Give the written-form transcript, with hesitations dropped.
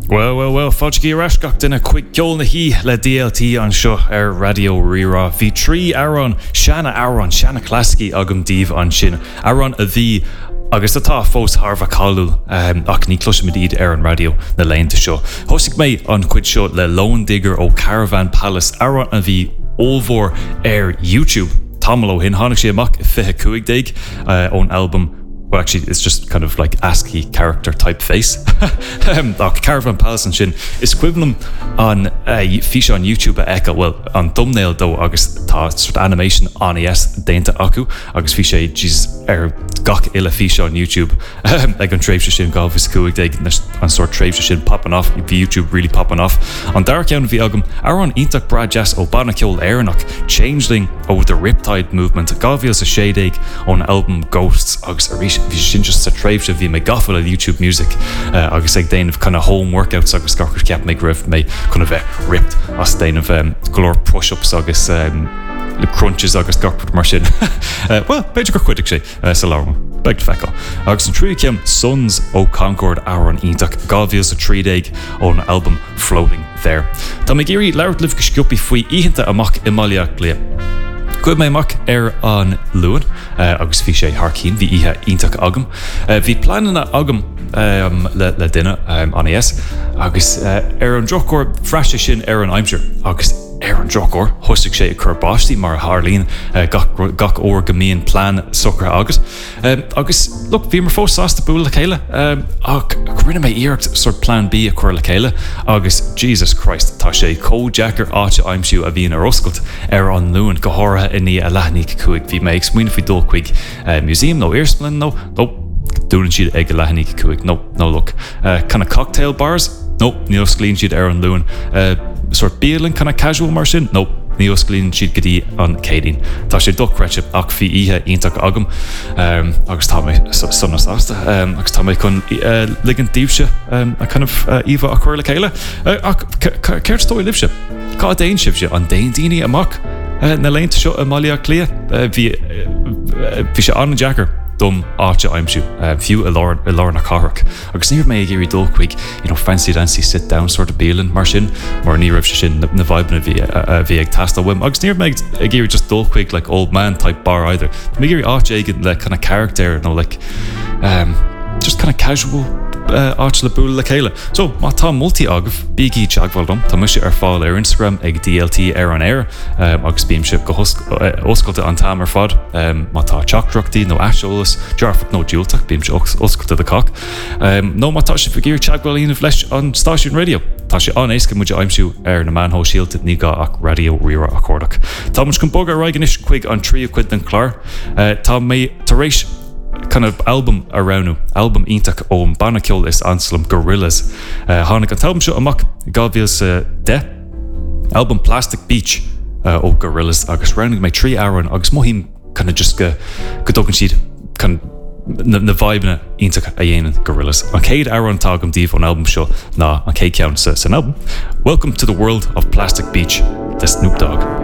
Well, fáidgí arásgach duna chuig ceol na hí le DLT an seo ar Radio Rira. Bhí trí Aran, Shanna Clasky agam díomh an sin. Aran a bhí agus atá fós Harva Calú ach ní cloisiid iad ar an radio na léanta seo. Thosaigh mé an cuid seo le Lone Digger ó Caravan Palace. Aran a bhí ómhór ar YouTube. Tamalo hin hánig sé amach 25 ón album. Well, actually, it's just kind of like ASCII character typeface. Caravan Palace and sin is equivalent on fiche on YouTube echo. Well, on thumbnail though, agus tá sort of animation on ES dainta acu, agus fiche Jesus gach illa fiche on YouTube. Like on treibse sin galvis cuig dig on sort treibse sin popping off. YouTube really popping off. On dark young vi agam Aron Intak Brad Jazz Obana Kill Aeronach Changeling over the Riptide movement. Gavios a shade egg on album Ghosts agus Arish. Bhí sin just sa tréimhse bhí mé gafal a YouTube music agus ag déanamh kind of home workouts agus gachar ceap mé gribh mé kind of ripped as déanamh galore push-ups agus crunches agus gachar mar sin. Well, beidir gur chuidig sé sa láma. Beg fecal. Agus an trí ceam Sons ó Concord Aran Ítach Gavios a trídeig ón album Floating There. Tá mé géirí leirt liv go sciúpi faoi íhinnta amach imáliaach lia. Cuid mé mac ar an luan agus bhí sé Harcín bhí ihe ítach agam. Bhí planana agam le duine an ES agus ar an drochor freiste sin ar an aimseir agus ar an drochor thosaigh sé chur báistí mar Harlín gach óir go míon plán sucra agus. Agus look, bhí mar fós sásta búil le chéile ach rinne mé iarcht sort plán B a chuir le chéile agus Jesus Christ tá sé cójackar áte aimsiú a bhíon ar oscailt ar an luan go háirithe iní a leithníigh cuaig bhí mé ag smuoine faoi dul chuig museum nó Irsplin nó dúlann siad ag a leithníigh cuaig no look kind of cocktail bars no ní osclaíonn siad ar an luan sort bíalann kind of casual mar sin no ní osclaíonn siad go dtí an cédín tá sé dochreitse ach bhí ihe ionach agam agus tá mé sunnas ásta agus tá mé chun ligan díobse a kind of íomh a chuir le chéile ach céir stói libse cá déon sibse an déon daoine amach na léanta seo imáliaach lia bhí sé an Jackar dum áte aimsiú fiú i lár na carach agus níor mé géirí dul chuig fancy dancy sit down sort of bíalann mar sin mar ní raibh sin na vibena bhí ag tasta wim agus níor mé géirí just dul chuig like old man type bar either mé géirí áte aigen le kind of character no like just kind of casual áit le búil le chéile. So, má tá multi agah bígí teagháildom, tá muise ar fáil ar Instagram ag DLT ar an air agus bíam sib go oscailte an tam ar fad má tá teachdrachtaí nó eisiolalas dearfach nó diúltach bíam se oscailte de cach. nó má tá sé figéir teagháilíonmh leis an stáisiún radio. Tá sé an éisce muide aimsiú ar na manthó síalta ní gá ach Radio Rira a chódach. Tá muis chun bog ar raigenis chuig an tríú cuid den chlár. Tá mé taréis kind of album around album ítach ó Bannakill is Anselm Gorillaz hánig an talm seo amach gavíos de album Plastic Beach ó Gorillaz agus rounding mé trí Aran agus mohím kind of just go dogan siad kind na vibena ítach a dhéanaan Gorillaz an céad Aran tágam díomh an album seo ná an céad ceann san album. Welcome to the world of Plastic Beach, the Snoop Dogg.